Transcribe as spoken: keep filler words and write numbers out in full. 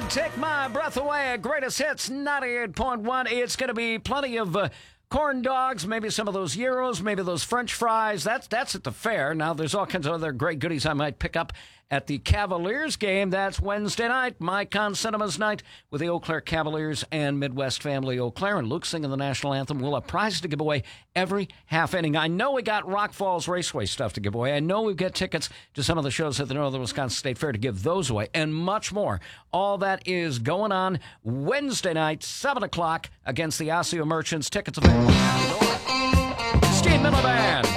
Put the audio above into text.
Band, Take My Breath Away, Greatest Hits ninety-eight point one. It's going to be plenty of uh, corn dogs, maybe some of those gyros, maybe those French fries. That's that's at the fair. Now, there's all kinds of other great goodies I might pick up at the Cavaliers game. That's Wednesday night, Micon Cinemas night with the Eau Claire Cavaliers and Midwest Family Eau Claire. And Luke singing the national anthem. We'll have prizes to give away every half inning. I know we got Rock Falls Raceway stuff to give away. I know we've got tickets to some of the shows at the Northern Wisconsin State Fair to give those away, and much more. All that is going on Wednesday night, seven o'clock, against the Osseo Merchants. Tickets available. Steve Miller Band.